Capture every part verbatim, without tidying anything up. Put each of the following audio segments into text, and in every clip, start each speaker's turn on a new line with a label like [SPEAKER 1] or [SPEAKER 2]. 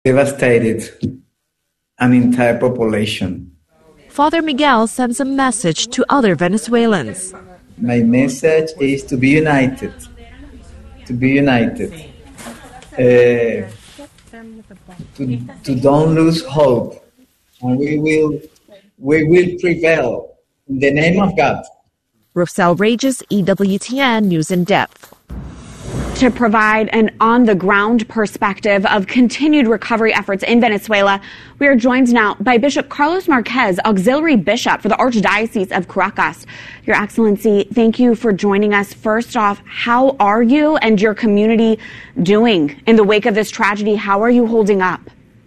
[SPEAKER 1] devastated an entire population.
[SPEAKER 2] Father Miguel sends a message to other Venezuelans.
[SPEAKER 1] My message is to be united, to be united, uh, to, to don't lose hope, and we will, we will prevail in the name of God.
[SPEAKER 2] Rosel Regis, E W T N News in Depth.
[SPEAKER 3] To provide an on-the-ground perspective of continued recovery efforts in Venezuela, we are joined now by Bishop Carlos Marquez, Auxiliary Bishop for the Archdiocese of Caracas. Your Excellency, thank you for joining us. First off, how are you and your community doing in the wake of this tragedy? How are you holding up?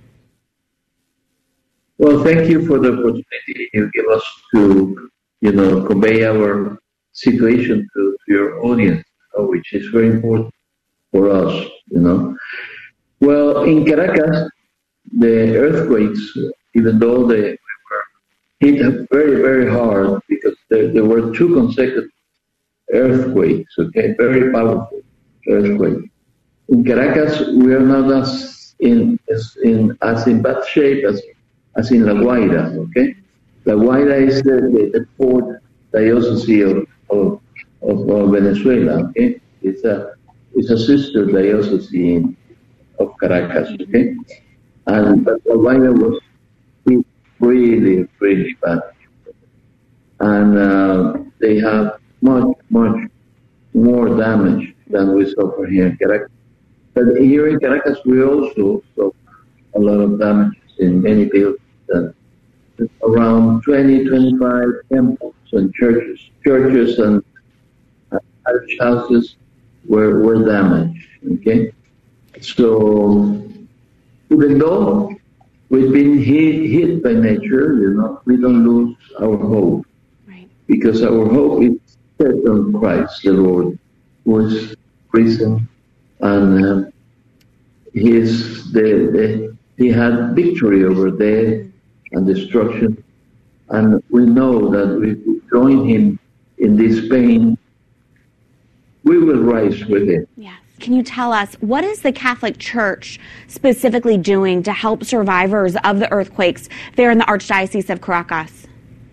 [SPEAKER 4] Well, thank you for the opportunity you give us to, you know, convey our situation to, to your audience, which is very important for us, you know. Well, in Caracas, the earthquakes, even though they were hit very, very hard because there, there were two consecutive earthquakes, okay, very powerful earthquakes. In Caracas, we are not as in as in as in bad shape as as in La Guaira, okay. La Guaira is the, the, the fourth diocese of, of of, of Venezuela, okay. It's a it's a sister diocese of Caracas, okay? And but La Guaira was really, really bad. And uh, they have much, much more damage than we suffer here in Caracas. But here in Caracas, we also suffer a lot of damage in many buildings. And around twenty, twenty-five temples and churches, churches and parish houses were, were damaged, okay? So, even though we've been hit, hit by nature, you know, we don't lose our hope.
[SPEAKER 3] Right.
[SPEAKER 4] Because our hope is set on Christ, the Lord, who is risen, and uh, he, is the, the, he had victory over death and destruction, and we know that we join him in this pain. We will rise with it.
[SPEAKER 3] Yes. Can you tell us, what is the Catholic Church specifically doing to help survivors of the earthquakes there in the Archdiocese of Caracas?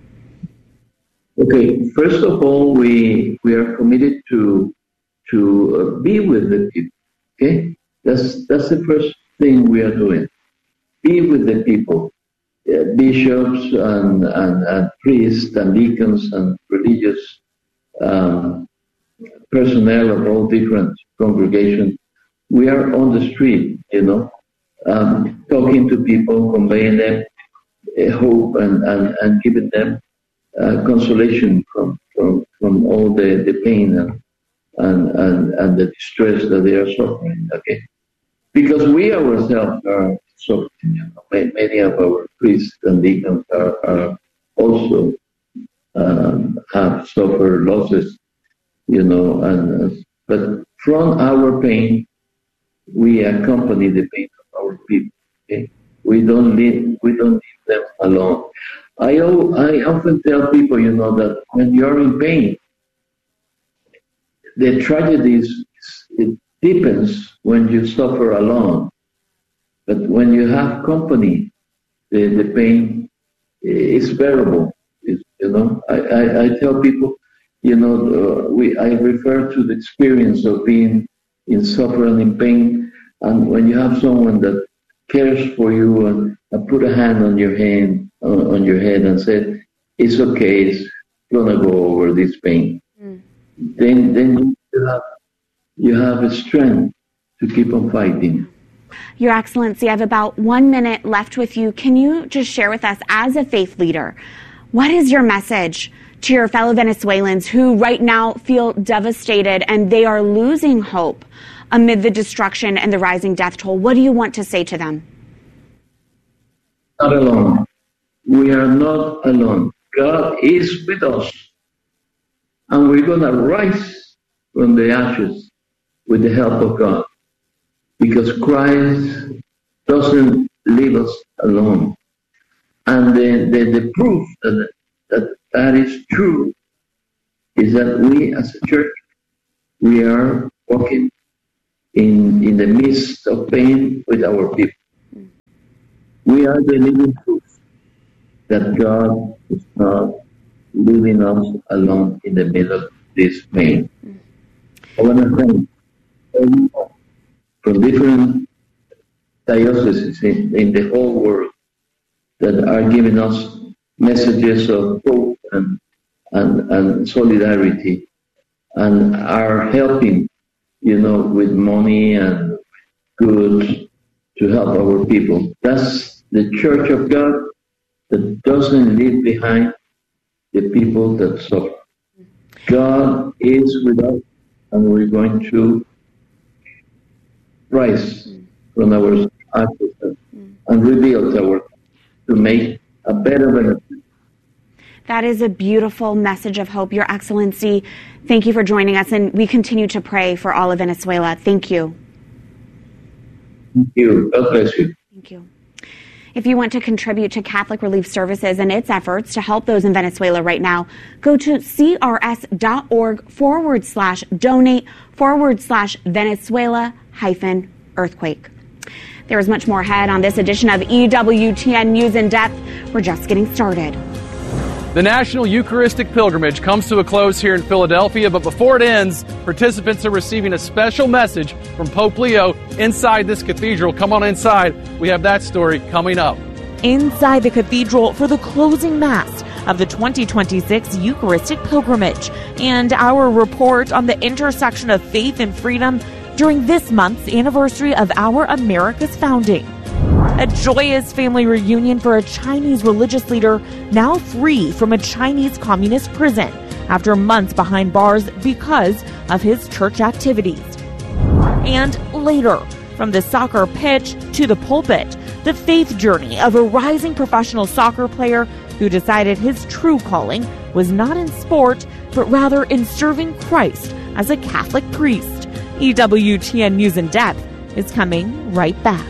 [SPEAKER 4] Okay, first of all, we we are committed to to uh, be with the people. Okay, that's that's the first thing we are doing. Be with the people, uh, bishops and, and and priests and deacons and religious Um, personnel of all different congregations. We are on the street, you know, um, talking to people, conveying them uh, hope and, and, and giving them uh, consolation from, from from all the, the pain and, and, and, and the distress that they are suffering, okay? Because we ourselves are suffering, you know. Many of our priests and deacons are, are also um, have suffered losses, you know, and uh, but from our pain, we accompany the pain of our people. Okay? We don't leave, we don't leave them alone. I I often tell people, you know, that when you're in pain, the tragedy is, it deepens when you suffer alone. But when you have company, the, the pain is bearable. It's, you know, I, I, I tell people, you know, uh, we I refer to the experience of being in suffering and in pain, and when you have someone that cares for you and, and put a hand on your hand uh, on your head and said, "It's okay, it's gonna go over this pain." Mm. Then, then you have you have a strength to keep on fighting.
[SPEAKER 3] Your Excellency, I have about one minute left with you. Can you just share with us, as a faith leader, what is your message to your fellow Venezuelans who right now feel devastated and they are losing hope amid the destruction and the rising death toll? What do you want to say to them?
[SPEAKER 4] Not alone. We are not alone. God is with us. And we're going to rise from the ashes with the help of God. Because Christ doesn't leave us alone. And the, the, the proof that, that that is true is that we as a church, we are walking in, in the midst of pain with our people. We are the living proof that God is not leaving us alone in the middle of this pain. I want to thank everyone from different dioceses in, in the whole world that are giving us messages of hope and, and, and solidarity, and are helping, you know, with money and goods to help our people. That's the Church of God that doesn't leave behind the people that suffer. God is with us, and we're going to rise from our ashes and rebuild our to make a better Venezuela.
[SPEAKER 3] That is a beautiful message of hope, Your Excellency. Thank you for joining us, and we continue to pray for all of Venezuela. Thank you.
[SPEAKER 4] Thank you. God bless you.
[SPEAKER 3] Thank you. If you want to contribute to Catholic Relief Services and its efforts to help those in Venezuela right now, go to crs.org forward slash donate forward slash Venezuela hyphen earthquake. There is much more ahead on this edition of E W T N News in Depth. We're just getting started.
[SPEAKER 5] The National Eucharistic Pilgrimage comes to a close here in Philadelphia, but before it ends, participants are receiving a special message from Pope Leo inside this cathedral. Come on inside. We have that story coming up.
[SPEAKER 2] Inside the cathedral for the closing Mass of the twenty twenty-six Eucharistic Pilgrimage, and our report on the intersection of faith and freedom during this month's anniversary of our America's founding. A joyous family reunion for a Chinese religious leader now free from a Chinese communist prison after months behind bars because of his church activities. And later, from the soccer pitch to the pulpit, the faith journey of a rising professional soccer player who decided his true calling was not in sport, but rather in serving Christ as a Catholic priest. E W T N News in Depth is coming right back.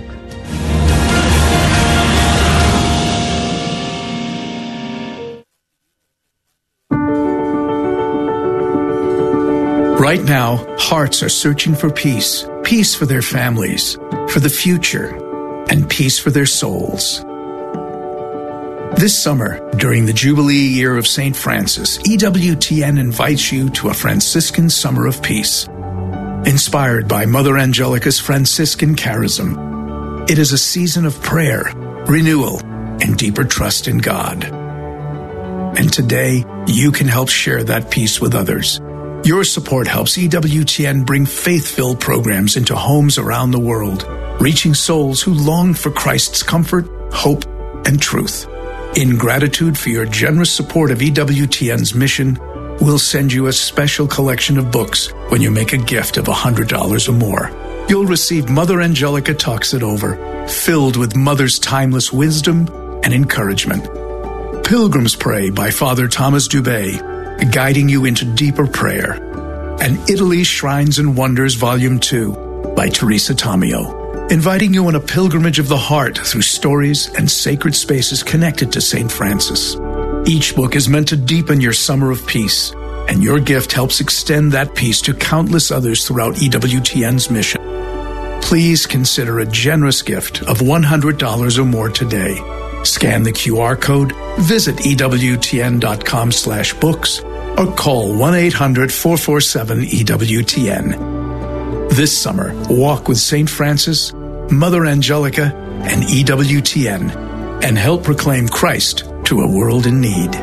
[SPEAKER 6] Right now, hearts are searching for peace. Peace for their families, for the future, and peace for their souls. This summer, during the Jubilee year of Saint Francis, E W T N invites you to a Franciscan Summer of Peace. Inspired by Mother Angelica's Franciscan charism, it is a season of prayer, renewal, and deeper trust in God. And today, you can help share that peace with others. Your support helps E W T N bring faith-filled programs into homes around the world, reaching souls who long for Christ's comfort, hope, and truth. In gratitude for your generous support of E W T N's mission, we'll send you a special collection of books when you make a gift of one hundred dollars or more. You'll receive Mother Angelica Talks It Over, filled with Mother's timeless wisdom and encouragement. Pilgrim's Pray by Father Thomas Dubé, guiding you into deeper prayer, and Italy's Shrines and Wonders Volume two by Teresa Tomeo, inviting you on a pilgrimage of the heart through stories and sacred spaces connected to Saint Francis. Each book is meant to deepen your summer of peace, and your gift helps extend that peace to countless others throughout E W T N's mission. Please consider a generous gift of one hundred dollars or more today. Scan the Q R code, visit E W T N dot com slash books, or call one eight hundred four four seven E W T N. This summer, walk with Saint Francis, Mother Angelica, and E W T N, and help proclaim Christ to a world in need.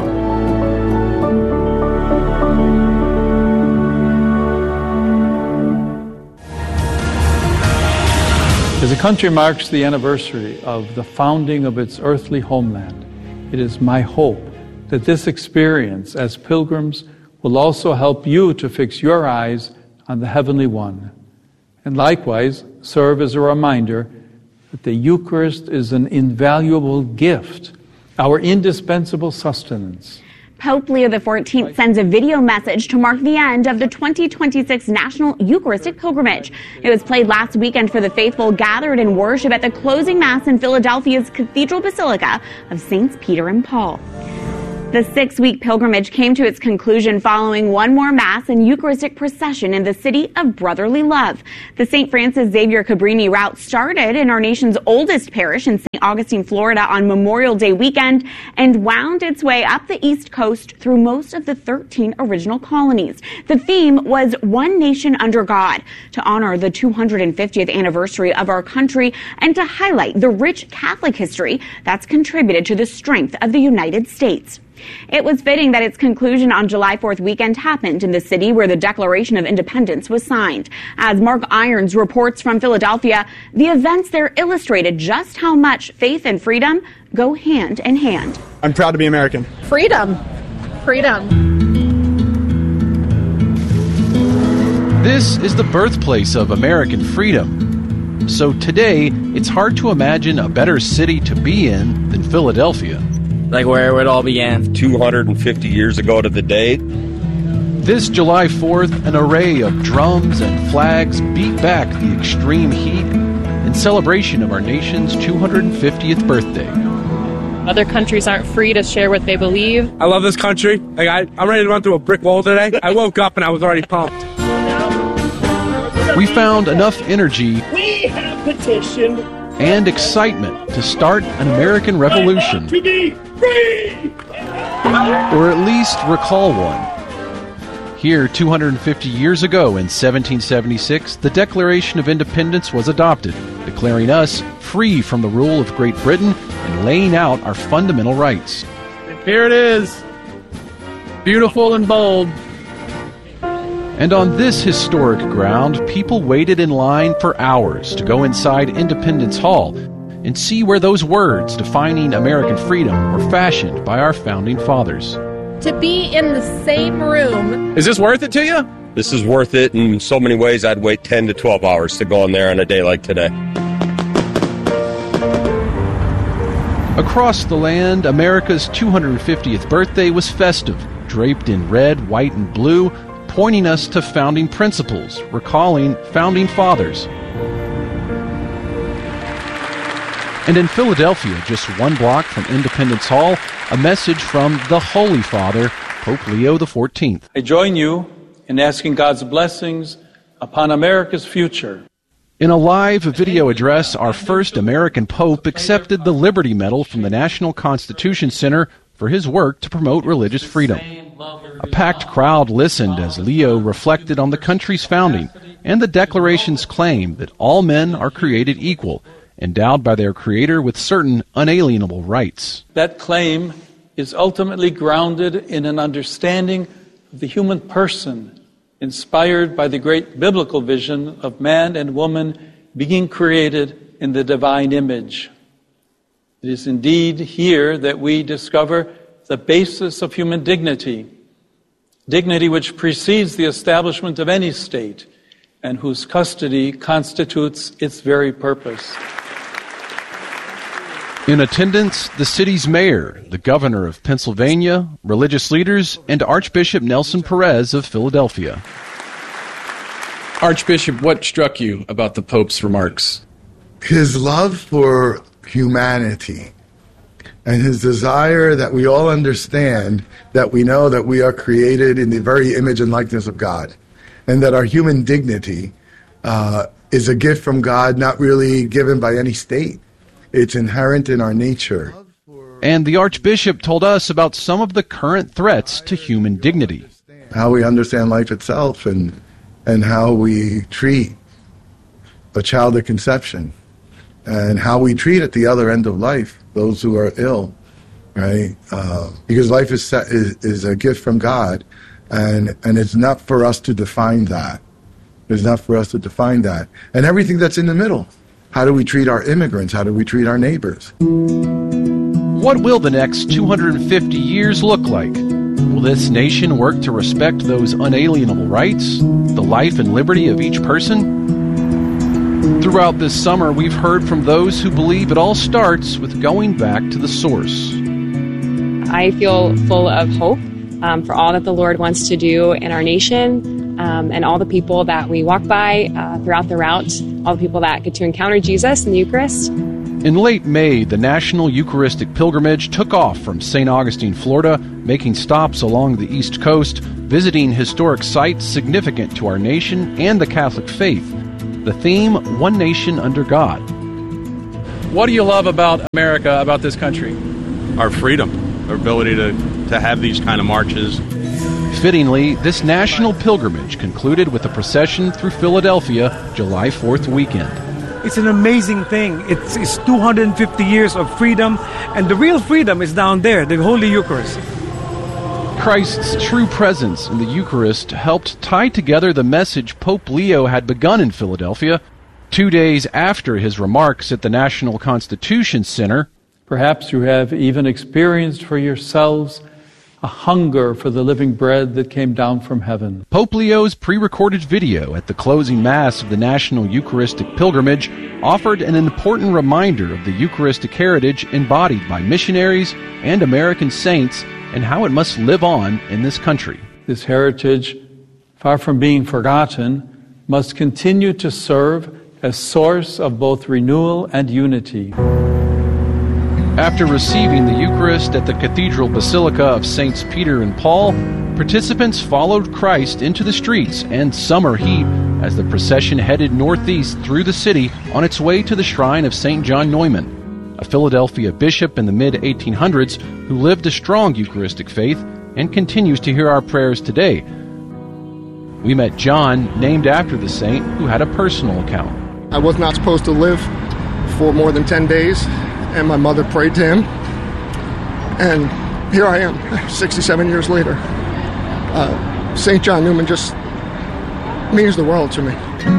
[SPEAKER 7] As the country marks the anniversary of the founding of its earthly homeland, it is my hope that this experience as pilgrims will also help you to fix your eyes on the Heavenly One, and likewise serve as a reminder that the Eucharist is an invaluable gift, our indispensable sustenance.
[SPEAKER 3] Pope Leo the fourteenth sends a video message to mark the end of the twenty twenty-six National Eucharistic Pilgrimage. It was played last weekend for the faithful gathered in worship at the closing Mass in Philadelphia's Cathedral Basilica of Saints Peter and Paul. The six-week pilgrimage came to its conclusion following one more Mass and Eucharistic procession in the city of brotherly love. The Saint Francis Xavier Cabrini route started in our nation's oldest parish in Saint Augustine, Florida on Memorial Day weekend and wound its way up the East Coast through most of the thirteen original colonies. The theme was One Nation Under God, to honor the two hundred fiftieth anniversary of our country and to highlight the rich Catholic history that's contributed to the strength of the United States. It was fitting that its conclusion on July fourth weekend happened in the city where the Declaration of Independence was signed. As Mark Irons reports from Philadelphia, the events there illustrated just how much faith and freedom go hand in hand.
[SPEAKER 8] I'm proud to be American.
[SPEAKER 9] Freedom. Freedom.
[SPEAKER 5] This is the birthplace of American freedom. So today, it's hard to imagine a better city to be in than Philadelphia.
[SPEAKER 10] Like where it all began.
[SPEAKER 11] two hundred fifty years ago to the date.
[SPEAKER 5] This July fourth, an array of drums and flags beat back the extreme heat in celebration of our nation's two hundred fiftieth birthday.
[SPEAKER 9] Other countries aren't free to share what they believe.
[SPEAKER 8] I love this country. Like I, I'm ready to run through a brick wall today. I woke up and I was already pumped.
[SPEAKER 5] We found enough energy
[SPEAKER 12] we have petitioned
[SPEAKER 5] and excitement to start an American Revolution.
[SPEAKER 12] To be free!
[SPEAKER 5] Or at least recall one. Here, two hundred fifty years ago in seventeen seventy-six, the Declaration of Independence was adopted, declaring us free from the rule of Great Britain and laying out our fundamental rights. Here it is, beautiful and bold. And on this historic ground, people waited in line for hours to go inside Independence Hall and see where those words defining American freedom were fashioned by our founding fathers.
[SPEAKER 9] To be in the same room.
[SPEAKER 5] Is this worth it to you?
[SPEAKER 11] This is worth it in so many ways. I'd wait ten to twelve hours to go in there on a day like today.
[SPEAKER 5] Across the land, America's two hundred fiftieth birthday was festive, draped in red, white, and blue, pointing us to founding principles, recalling founding fathers. And in Philadelphia, just one block from Independence Hall, a message from the Holy Father, Pope Leo the fourteenth.
[SPEAKER 7] I join you in asking God's blessings upon America's future.
[SPEAKER 5] In a live video address, our first American Pope accepted the Liberty Medal from the National Constitution Center for his work to promote religious freedom. A packed crowd listened as Leo reflected on the country's founding and the Declaration's claim that all men are created equal, endowed by their Creator with certain unalienable rights.
[SPEAKER 7] That claim is ultimately grounded in an understanding of the human person, inspired by the great biblical vision of man and woman being created in the divine image. It is indeed here that we discover the basis of human dignity, dignity which precedes the establishment of any state and whose custody constitutes its very purpose.
[SPEAKER 5] In attendance, the city's mayor, the governor of Pennsylvania, religious leaders, and Archbishop Nelson Perez of Philadelphia.
[SPEAKER 13] Archbishop, what struck you about the Pope's remarks?
[SPEAKER 14] His love for humanity and his desire that we all understand that we know that we are created in the very image and likeness of God, and that our human dignity uh, is a gift from God, not really given by any state. It's inherent in our nature.
[SPEAKER 5] And the Archbishop told us about some of the current threats to human dignity.
[SPEAKER 14] How we understand life itself and and how we treat a child at conception and how we treat at the other end of life those who are ill, right? Uh, because life is, set, is is a gift from God, and and it's not for us to define that. It's not for us to define that. And everything that's in the middle. How do we treat our immigrants? How do we treat our neighbors?
[SPEAKER 5] What will the next two hundred fifty years look like? Will this nation work to respect those unalienable rights, the life and liberty of each person? Throughout this summer, we've heard from those who believe it all starts with going back to the source.
[SPEAKER 15] I feel full of hope um, for all that the Lord wants to do in our nation, um, and all the people that we walk by uh, throughout the route, all the people that get to encounter Jesus in the Eucharist.
[SPEAKER 5] In late May, the National Eucharistic Pilgrimage took off from Saint Augustine, Florida, making stops along the East Coast, visiting historic sites significant to our nation and the Catholic faith. The theme, One Nation Under God.
[SPEAKER 13] What do you love about America, about this country?
[SPEAKER 16] Our freedom, our ability to, to have these kind of marches.
[SPEAKER 5] Fittingly, this national pilgrimage concluded with a procession through Philadelphia July fourth weekend.
[SPEAKER 17] It's an amazing thing. It's, it's two hundred fifty years of freedom, and the real freedom is down there, the Holy Eucharist.
[SPEAKER 5] Christ's true presence in the Eucharist helped tie together the message Pope Leo had begun in Philadelphia two days after his remarks at the National Constitution Center.
[SPEAKER 7] Perhaps you have even experienced for yourselves a hunger for the living bread that came down from heaven.
[SPEAKER 5] Pope Leo's pre-recorded video at the closing Mass of the National Eucharistic Pilgrimage offered an important reminder of the Eucharistic heritage embodied by missionaries and American saints and how it must live on in this country.
[SPEAKER 7] This heritage, far from being forgotten, must continue to serve as source of both renewal and unity.
[SPEAKER 5] After receiving the Eucharist at the Cathedral Basilica of Saints Peter and Paul, participants followed Christ into the streets and summer heat as the procession headed northeast through the city on its way to the shrine of Saint John Neumann, a Philadelphia bishop in the mid eighteen hundreds who lived a strong Eucharistic faith and continues to hear our prayers today. We met John, named after the saint, who had a personal account.
[SPEAKER 18] I was not supposed to live for more than ten days. And my mother prayed to him, and here I am, sixty-seven years later. Uh, Saint John Neumann just means the world to me.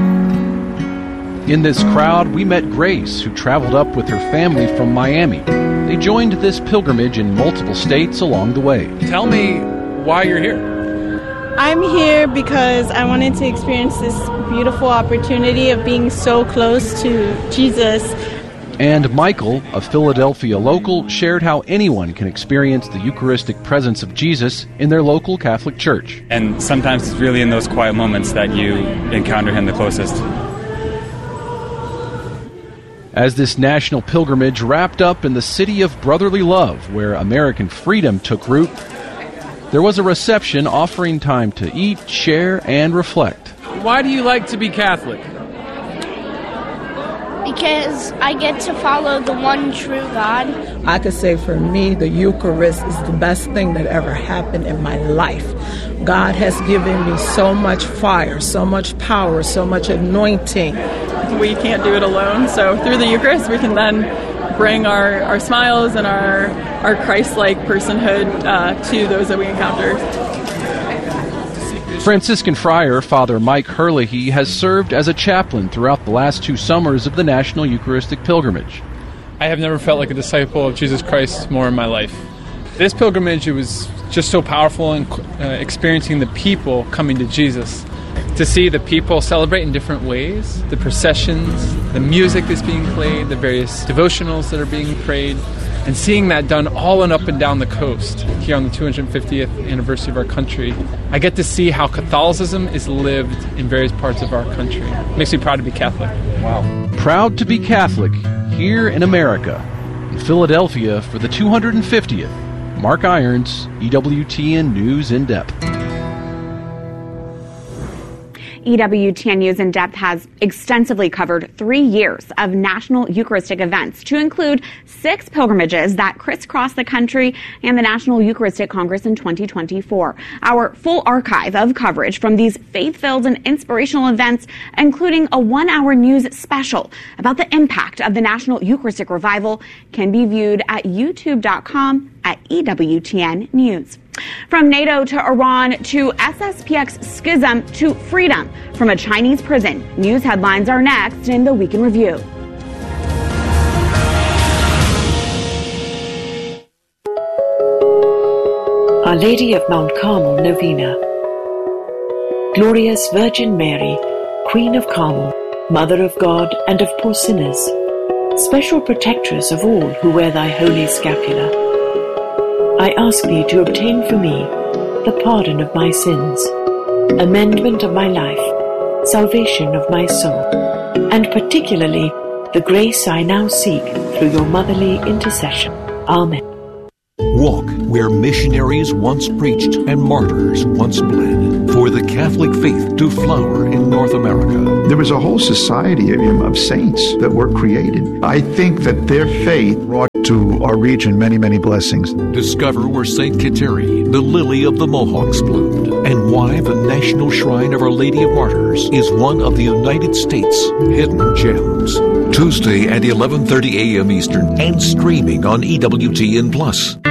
[SPEAKER 5] In this crowd, we met Grace, who traveled up with her family from Miami. They joined this pilgrimage in multiple states along the way.
[SPEAKER 13] Tell me why you're here.
[SPEAKER 19] I'm here because I wanted to experience this beautiful opportunity of being so close to Jesus.
[SPEAKER 5] And Michael, a Philadelphia local, shared how anyone can experience the Eucharistic presence of Jesus in their local Catholic church.
[SPEAKER 20] And sometimes it's really in those quiet moments that you encounter him the closest.
[SPEAKER 5] As this national pilgrimage wrapped up in the city of brotherly love, where American freedom took root, there was a reception offering time to eat, share, and reflect.
[SPEAKER 13] Why do you like to be Catholic?
[SPEAKER 21] Because I get to follow the one true God.
[SPEAKER 22] I could say for me, the Eucharist is the best thing that ever happened in my life. God has given me so much fire, so much power, so much anointing.
[SPEAKER 23] We can't do it alone, so through the Eucharist we can then bring our, our smiles and our, our Christ-like personhood uh, to those that we encounter.
[SPEAKER 5] Franciscan friar Father Mike Herlihy has served as a chaplain throughout the last two summers of the National Eucharistic Pilgrimage.
[SPEAKER 24] I have never felt like a disciple of Jesus Christ more in my life. This pilgrimage, it was just so powerful in uh, experiencing the people coming to Jesus. To see the people celebrate in different ways, the processions, the music that's being played, the various devotionals that are being prayed, and seeing that done all and up and down the coast here on the two hundred fiftieth anniversary of our country. I get to see how Catholicism is lived in various parts of our country. It makes me proud to be Catholic.
[SPEAKER 5] Wow. Proud to be Catholic here in America. In Philadelphia for the two hundred fiftieth. Mark Irons, E W T N News in Depth.
[SPEAKER 3] E W T N News in Depth has extensively covered three years of national Eucharistic events, to include six pilgrimages that crisscross the country and the National Eucharistic Congress in twenty twenty-four. Our full archive of coverage from these faith-filled and inspirational events, including a one-hour news special about the impact of the National Eucharistic Revival, can be viewed at youtube dot com at E W T N News. From NATO to Iran to S S P X schism to freedom from a Chinese prison, news headlines are next in the Week in Review.
[SPEAKER 25] Our Lady of Mount Carmel Novena. Glorious Virgin Mary, Queen of Carmel, Mother of God and of poor sinners, special protectress of all who wear thy holy scapula, I ask thee to obtain for me the pardon of my sins, amendment of my life, salvation of my soul, and particularly the grace I now seek through your motherly intercession. Amen.
[SPEAKER 1] Walk where missionaries once preached and martyrs once bled, for the Catholic faith to flower in North America.
[SPEAKER 2] There was a whole society of, of saints that were created. I think that their faith brought to our region many, many blessings.
[SPEAKER 1] Discover where Saint Kateri, the lily of the Mohawks, bloomed, and why the National Shrine of Our Lady of Martyrs is one of the United States' hidden gems. Tuesday at eleven thirty a.m. Eastern and streaming on E W T N Plus.